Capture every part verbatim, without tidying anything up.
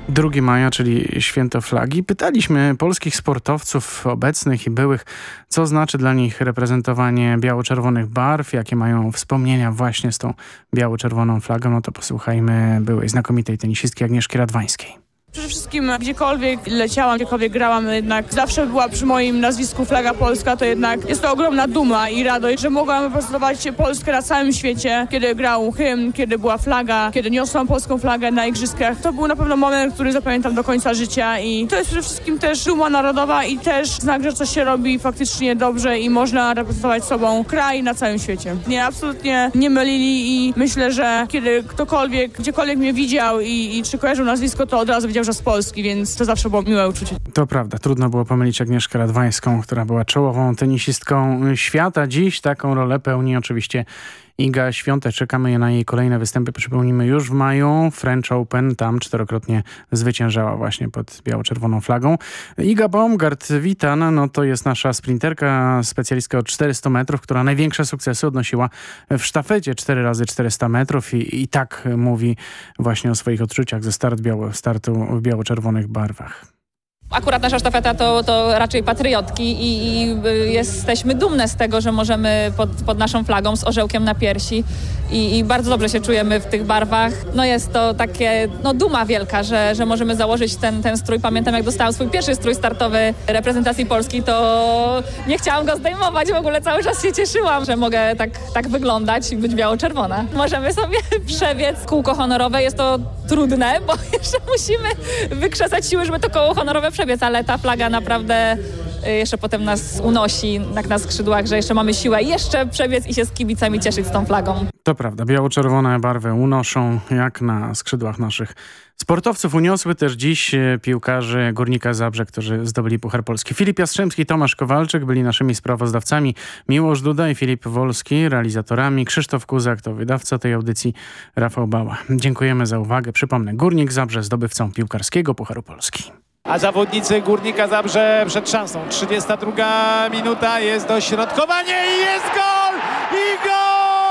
drugiego maja, czyli święto flagi. Pytaliśmy polskich sportowców obecnych i byłych, co znaczy dla nich reprezentowanie biało-czerwonych barw, jakie mają wspomnienia właśnie z tą biało-czerwoną flagą. No to posłuchajmy byłej znakomitej tenisistki Agnieszki Radwańskiej. Przede wszystkim gdziekolwiek leciałam, gdziekolwiek grałam, jednak zawsze była przy moim nazwisku flaga polska, to jednak jest to ogromna duma i radość, że mogłam reprezentować Polskę na całym świecie, kiedy grał hymn, kiedy była flaga, kiedy niosłam polską flagę na igrzyskach. To był na pewno moment, który zapamiętam do końca życia i to jest przede wszystkim też duma narodowa i też znak, że coś się robi faktycznie dobrze i można reprezentować sobą kraj na całym świecie. Nie, absolutnie nie mylili i myślę, że kiedy ktokolwiek, gdziekolwiek mnie widział i, i czy kojarzył nazwisko, to od razu wiedział, że z Polski, więc to zawsze było miłe uczucie. To prawda, trudno było pomylić Agnieszkę Radwańską, która była czołową tenisistką świata. Dziś taką rolę pełni oczywiście Iga Świątek. Czekamy na jej kolejne występy. Przypomnijmy, już w maju French Open, tam czterokrotnie zwyciężała właśnie pod biało-czerwoną flagą. Iga Baumgart-Witan, no to jest nasza sprinterka, specjalistka od czterystu metrów, która największe sukcesy odnosiła w sztafecie cztery razy czterysta metrów i, i tak mówi właśnie o swoich odczuciach ze start biało, startu w biało-czerwonych barwach. Akurat nasza sztafeta to, to raczej patriotki i, i jesteśmy dumne z tego, że możemy pod, pod naszą flagą z orzełkiem na piersi i, i bardzo dobrze się czujemy w tych barwach. No jest to takie no, duma wielka, że, że możemy założyć ten, ten strój. Pamiętam, jak dostałam swój pierwszy strój startowy reprezentacji Polski, to nie chciałam go zdejmować. W ogóle cały czas się cieszyłam, że mogę tak, tak wyglądać i być biało-czerwona. Możemy sobie przebiec kółko honorowe. Jest to trudne, bo jeszcze musimy wykrzesać siły, żeby to koło honorowe przebiec, ale ta flaga naprawdę jeszcze potem nas unosi jak na skrzydłach, że jeszcze mamy siłę jeszcze przebiec i się z kibicami cieszyć z tą flagą. To prawda, biało-czerwone barwy unoszą jak na skrzydłach naszych sportowców. Uniosły też dziś piłkarzy Górnika Zabrze, którzy zdobyli Puchar Polski. Filip Jastrzębski, Tomasz Kowalczyk byli naszymi sprawozdawcami. Miłosz Duda i Filip Wolski realizatorami. Krzysztof Kuzak to wydawca tej audycji. Rafał Bała. Dziękujemy za uwagę. Przypomnę, Górnik Zabrze zdobywcą piłkarskiego Pucharu Polski. A zawodnicy Górnika Zabrze przed szansą. trzydziesta druga minuta, jest dośrodkowanie i jest gol! I gol!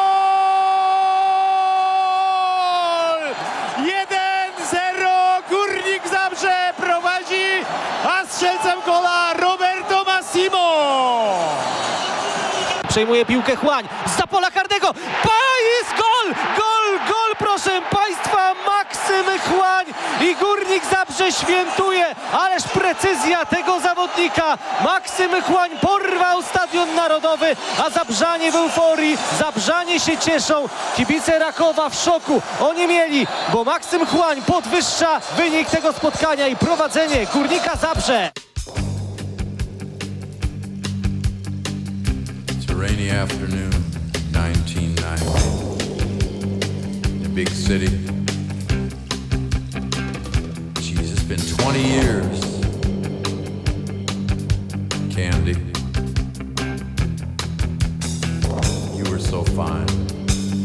jeden zero Górnik Zabrze prowadzi, a strzelcem gola Roberto Massimo. Przejmuje piłkę Chłań, za pola karnego, pa, jest gol! Gol, gol, proszę Państwa, Maksym Chłań i Górnik Zabrze świętuje, ależ precyzja tego zawodnika. Maksym Chłań porwał Stadion Narodowy, a Zabrzanie w euforii, Zabrzanie się cieszą, kibice Rakowa w szoku. Oni mieli, bo Maksym Chłań podwyższa wynik tego spotkania i prowadzenie Górnika Zabrze. Rainy afternoon, nineteen ninety, in a big city. Geez, it's been twenty years. Candy.